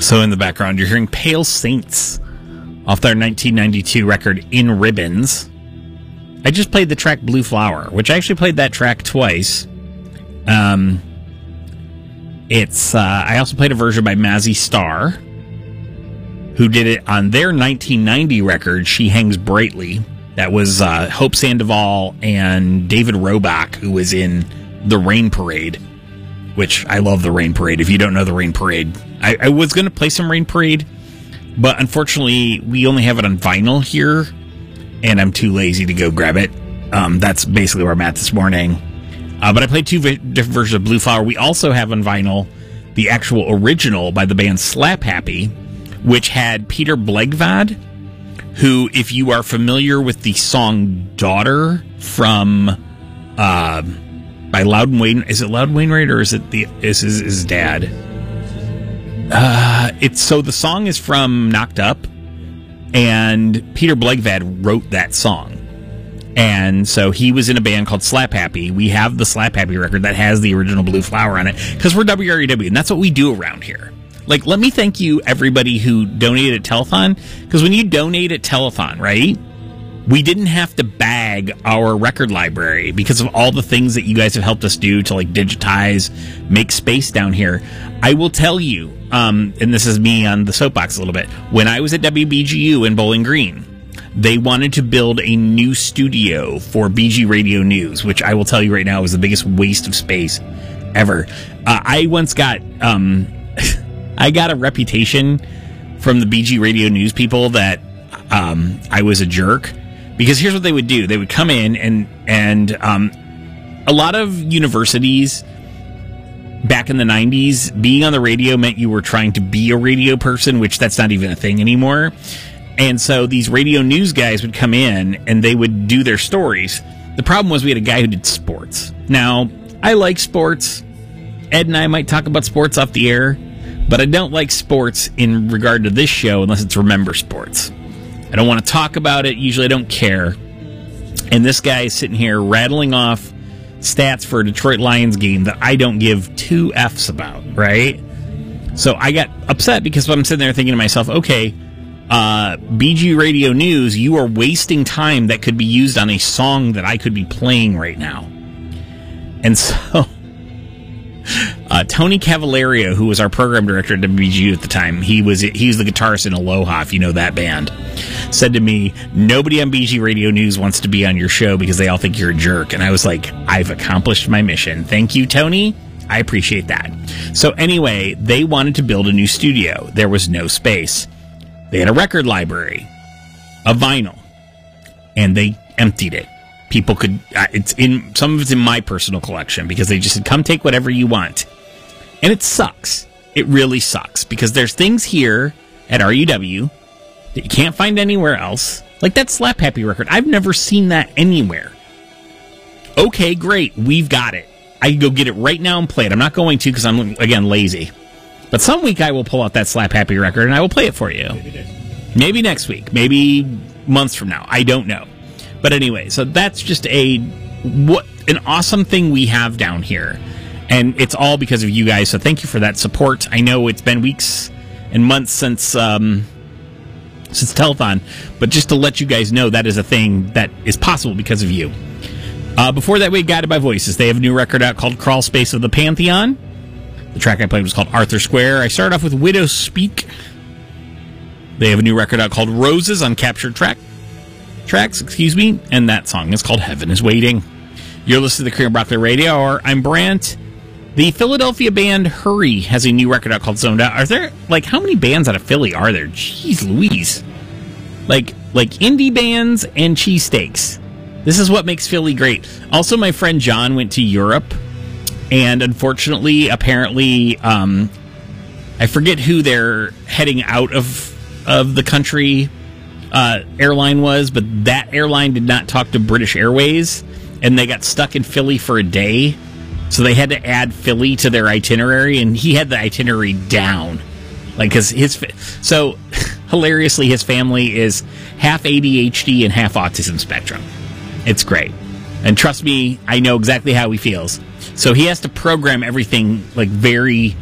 So in the background, you're hearing Pale Saints off their 1992 record, In Ribbons. I just played the track Blue Flower, which I actually played that track twice. I also played a version by Mazzy Star, who did it on their 1990 record, She Hangs Brightly. That was Hope Sandoval and David Roebuck, who was in The Rain Parade, which I love The Rain Parade. If you don't know The Rain Parade, I was going to play some Rain Parade, but unfortunately we only have it on vinyl here, and I'm too lazy to go grab it. That's basically where I'm at this morning. But I played two different versions of Blue Flower. We also have on vinyl the actual original by the band Slap Happy, which had Peter Blegvad, who, if you are familiar with the song Daughter from by Loudon Wainwright, is it Loudon Wainwright or is it his dad? So the song is from Knocked Up, and Peter Blegvad wrote that song. And so he was in a band called Slap Happy. We have the Slap Happy record that has the original Blue Flower on it, because we're WREW, and that's what we do around here. Like, let me thank you, everybody who donated at Telethon, because when you donate at Telethon, right, we didn't have to bag our record library because of all the things that you guys have helped us do to, like, digitize, make space down here. I will tell you, and this is me on the soapbox a little bit, when I was at WBGU in Bowling Green, they wanted to build a new studio for BG Radio News, which I will tell you right now was the biggest waste of space ever. I once got I got a reputation from the BG Radio News people that I was a jerk, because here's what they would do. They would come in and a lot of universities back in the 90s, being on the radio meant you were trying to be a radio person, which that's not even a thing anymore. And so these radio news guys would come in and they would do their stories. The problem was we had a guy who did sports. Now, I like sports. Ed and I might talk about sports off the air, but I don't like sports in regard to this show unless it's Remember Sports. I don't want to talk about it. Usually I don't care. And this guy is sitting here rattling off stats for a Detroit Lions game that I don't give two F's about, right? So I got upset because I'm sitting there thinking to myself, okay, BG Radio News, you are wasting time that could be used on a song that I could be playing right now. And so Tony Cavalario, who was our program director at WBGU at the time, he was the guitarist in Aloha, if you know that band, said to me, nobody on BG Radio News wants to be on your show because they all think you're a jerk. And I was like, I've accomplished my mission. Thank you, Tony. I appreciate that. So anyway, they wanted to build a new studio. There was no space. They had a record library, a vinyl, and they emptied it. People could, some of it's in my personal collection, because they just said, come take whatever you want. And it sucks. It really sucks, because there's things here at RUW that you can't find anywhere else. Like that Slap Happy record. I've never seen that anywhere. Okay, great. We've got it. I can go get it right now and play it. I'm not going to, because I'm, again, lazy. But some week I will pull out that Slap Happy record and I will play it for you. Maybe next week. Maybe months from now. I don't know. But anyway, so that's just what an awesome thing we have down here. And it's all because of you guys. So thank you for that support. I know it's been weeks and months since Telethon. But just to let you guys know, that is a thing that is possible because of you. Before that, we Guided by Voices. They have a new record out called Crawl Space of the Pantheon. The track I played was called Arthur Square. I started off with Widow Speak. They have a new record out called Roses on Captured Tracks, and that song is called Heaven is Waiting. You're listening to the Cream of Broccoli Radio Hour. I'm Brant. The Philadelphia band Hurry has a new record out called Zoned Out. Are there, like, how many bands out of Philly are there? Jeez Louise. Like indie bands and cheesesteaks. This is what makes Philly great. Also, my friend John went to Europe, and unfortunately, apparently, I forget who they're heading out of the country airline was, but that airline did not talk to British Airways, and they got stuck in Philly for a day, so they had to add Philly to their itinerary, and he had the itinerary down. Like, because so hilariously, his family is half ADHD and half autism spectrum. It's great. And trust me, I know exactly how he feels. So he has to program everything, like, very